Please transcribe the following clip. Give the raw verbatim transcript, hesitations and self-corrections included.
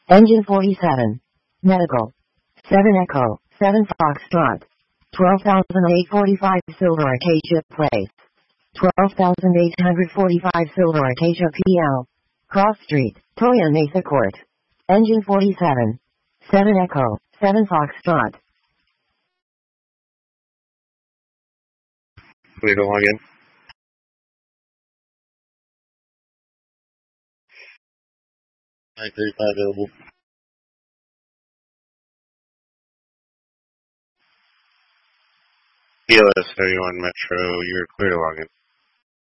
Engine forty-seven. Medical. seven Echo, seven Foxtrot. twelve thousand eight hundred forty-five Silver Acacia Place. twelve thousand eight hundred forty-five Silver Acacia P L. Cross Street, Toya Mesa Court. Engine forty-seven. seven Echo, seven Foxtrot. Clear to log in. nine thirty-five available. E L S thirty-one Metro, you're clear to log in.